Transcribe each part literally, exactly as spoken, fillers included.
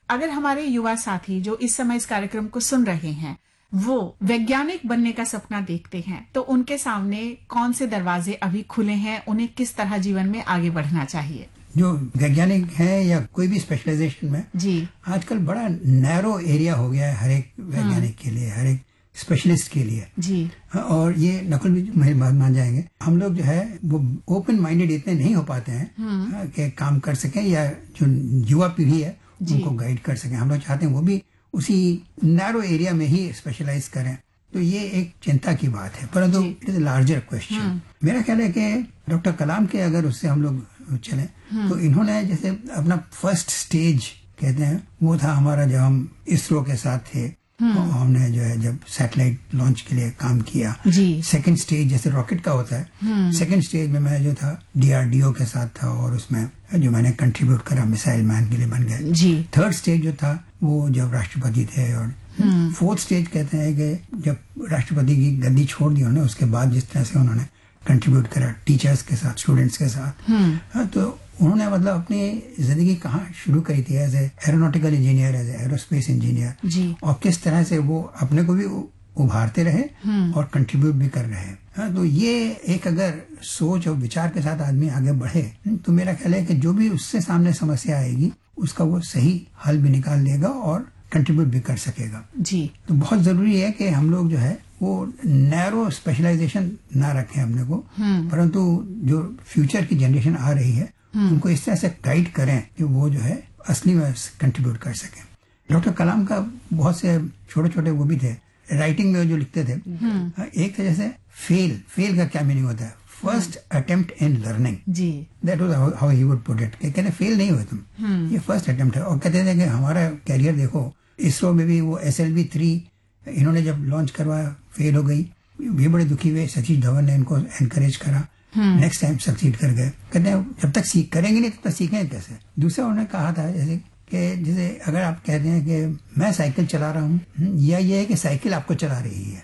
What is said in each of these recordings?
अगर हमारे युवा साथी जो इस समय इस कार्यक्रम को सुन रहे हैं वो वैज्ञानिक बनने का सपना देखते हैं, तो उनके सामने कौन से दरवाजे अभी खुले हैं, उन्हें किस तरह जीवन में आगे बढ़ना चाहिए? जो वैज्ञानिक है या कोई भी स्पेशलाइजेशन में जी आजकल बड़ा नैरो एरिया हो गया है हर एक वैज्ञानिक के लिए, हर एक स्पेशलिस्ट के लिए जी। और ये नकुल भी मान जाएंगे, हम लोग जो है वो ओपन माइंडेड इतने नहीं हो पाते हैं कि काम कर सकें या जो युवा पीढ़ी है उनको गाइड कर सकें। हम लोग चाहते हैं वो भी उसी नैरो एरिया में ही स्पेशलाइज करें, तो ये एक चिंता की बात है, परंतु इट इज लार्जर क्वेश्चन। मेरा ख्याल है कि डॉक्टर कलाम के अगर उससे हम लोग चलें तो इन्होंने जैसे अपना फर्स्ट स्टेज कहते हैं वो था हमारा जब हम इसरो के साथ थे, और हमने जो है जब सैटेलाइट लॉन्च के लिए काम किया। सेकंड स्टेज जैसे रॉकेट का होता है, सेकंड स्टेज में मैं जो था डीआरडीओ के साथ था और उसमें जो मैंने कंट्रीब्यूट करा मिसाइल मैन के लिए बन गए। थर्ड स्टेज जो था वो जब राष्ट्रपति थे, और फोर्थ स्टेज कहते हैं कि जब राष्ट्रपति की गद्दी छोड़ दी उन्होंने, उसके बाद जिस तरह से उन्होंने कंट्रीब्यूट करा टीचर्स के साथ, स्टूडेंट्स के साथ, तो उन्होंने मतलब अपनी जिंदगी कहाँ शुरू करी थी as a aeronautical engineer, as a aerospace engineer, और किस तरह से वो अपने को भी उभारते रहे और कंट्रीब्यूट भी कर रहे हैं। तो ये एक अगर सोच और विचार के साथ आदमी आगे बढ़े तो मेरा ख्याल है कि जो भी उससे सामने समस्या आएगी उसका वो सही हल भी निकाल लेगा और कंट्रीब्यूट भी कर सकेगा जी। तो बहुत जरूरी है कि हम लोग जो है वो नैरो स्पेशलाइजेशन ना रखें अपने को, परंतु जो फ्यूचर की जनरेशन आ रही है उनको इस तरह से गाइड करें कि वो जो है असली में कंट्रीब्यूट कर सकें। डॉक्टर कलाम का बहुत से छोटे छोटे वो भी थे, राइटिंग में जो लिखते थे, एक था जैसे फेल, फेल का क्या मीनिंग होता है, first attempt in learning, that was how he would put it, कहते फेल नहीं हुए तुम, ये फर्स्ट अटेम्प्ट है। और कहते थे कि हमारा कैरियर देखो, इसरो में भी वो एस एल वी थ्री इन्होंने जब लॉन्च करवाया फेल हो गई, ये बड़े दुखी हुए, सतीश धवन ने इनको एनकरेज करा, नेक्स्ट टाइम सक्सीड कर गए। कहते हैं जब तक सीख करेंगे नहीं तब तक सीखेंगे कैसे। दूसरा उन्होंने कहा था जैसे कि जैसे अगर आप कहते हैं कि मैं साइकिल चला रहा हूँ या ये है कि साइकिल आपको चला रही है,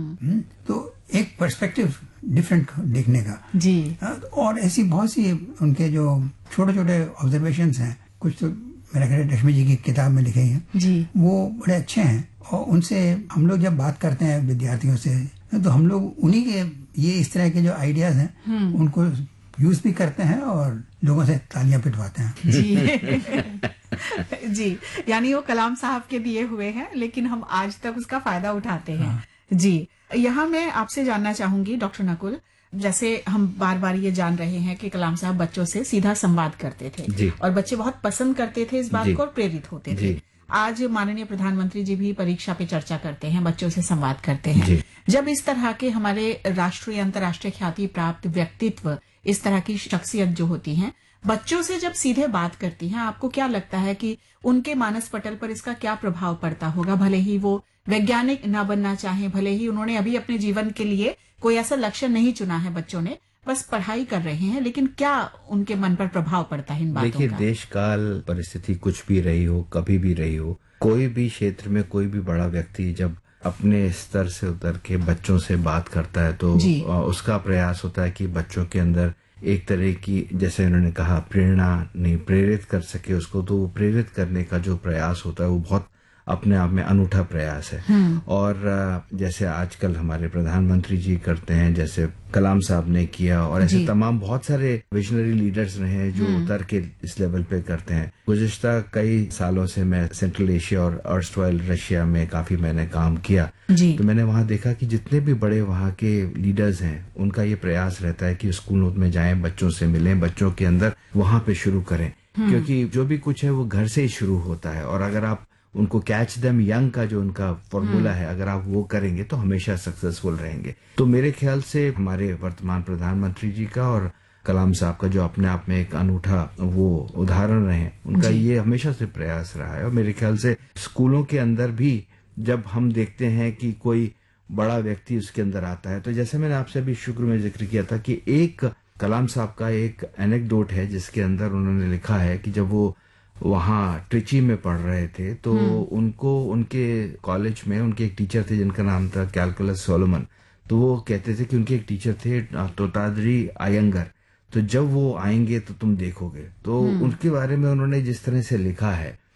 तो एक पर्सपेक्टिव डिफरेंट देखने का जी। और ऐसी बहुत सी उनके जो छोटे छोटे ऑब्जर्वेशंस हैं, कुछ तो मेरा ख्याल रश्मि जी की किताब में लिखे हैं जी, वो बड़े अच्छे हैं। और उनसे हम लोग जब बात करते हैं विद्यार्थियों से तो हम लोग उन्हीं के ये इस तरह के जो आइडियाज हैं उनको यूज भी करते हैं और लोगों से तालियां पिटवाते हैं जी। जी, यानी वो कलाम साहब के दिए हुए हैं लेकिन हम आज तक उसका फायदा उठाते हैं। हाँ। जी, यहाँ मैं आपसे जानना चाहूंगी डॉक्टर नकुल, जैसे हम बार बार ये जान रहे हैं कि कलाम साहब बच्चों से सीधा संवाद करते थे और बच्चे बहुत पसंद करते थे इस बात को और प्रेरित होते थे। आज माननीय प्रधानमंत्री जी भी परीक्षा पे चर्चा करते हैं, बच्चों से संवाद करते हैं। जब इस तरह के हमारे राष्ट्रीय अंतर्राष्ट्रीय ख्याति प्राप्त व्यक्तित्व, इस तरह की शख्सियत जो होती हैं, बच्चों से जब सीधे बात करती हैं, आपको क्या लगता है कि उनके मानस पटल पर इसका क्या प्रभाव पड़ता होगा? भले ही वो वैज्ञानिक ना बनना चाहें, भले ही उन्होंने अभी अपने जीवन के लिए कोई ऐसा लक्ष्य नहीं चुना है, बच्चों ने बस पढ़ाई कर रहे हैं, लेकिन क्या उनके मन पर प्रभाव पड़ता है इन बातों का? देखिए, देश काल परिस्थिति कुछ भी रही हो, कभी भी रही हो, कोई भी क्षेत्र में कोई भी बड़ा व्यक्ति जब अपने स्तर से उतर के बच्चों से बात करता है तो उसका प्रयास होता है कि बच्चों के अंदर एक तरह की, जैसे उन्होंने कहा, प्रेरणा नहीं, प्रेरित कर सके उसको। तो वो प्रेरित करने का जो प्रयास होता है वो बहुत अपने आप में अनूठा प्रयास है। और जैसे आजकल हमारे प्रधानमंत्री जी करते हैं, जैसे कलाम साहब ने किया, और ऐसे तमाम बहुत सारे विजनरी लीडर्स रहे हैं जो उतर के इस लेवल पे करते हैं। गुज़िश्ता कई सालों से मैं सेंट्रल एशिया और अर्स्टवाइल रशिया में काफी मैंने काम किया, तो मैंने वहाँ देखा कि जितने भी बड़े वहाँ के लीडर्स हैं उनका ये प्रयास रहता है कि स्कूलों में जाएं, बच्चों से मिलें, बच्चों के अंदर वहाँ पे शुरू करें, क्योंकि जो भी कुछ है वो घर से ही शुरू होता है। और अगर आप उनको कैच देम यंग का जो उनका फॉर्मूला है, अगर आप वो करेंगे तो हमेशा सक्सेसफुल रहेंगे। तो मेरे ख्याल से हमारे वर्तमान प्रधानमंत्री जी का और कलाम साहब का जो अपने आप में एक अनूठा वो उदाहरण रहे, उनका ये हमेशा से प्रयास रहा है। और मेरे ख्याल से स्कूलों के अंदर भी जब हम देखते हैं कि कोई बड़ा व्यक्ति उसके अंदर आता है, तो जैसे मैंने आपसे अभी शुरू में जिक्र किया था कि एक कलाम साहब का एक एनेक्डोट है जिसके अंदर उन्होंने लिखा है कि जब वो वहाँ ट्रिची में पढ़ रहे थे तो उनको उनके कॉलेज में उनके एक टीचर थे जिनका नाम था कैलकुलस सोलोमन। तो वो कहते थे कि उनके एक टीचर थे तोताद्री आयंगर, तो जब वो आएंगे तो तुम देखोगे। तो उनके बारे में उन्होंने जिस तरह से लिखा है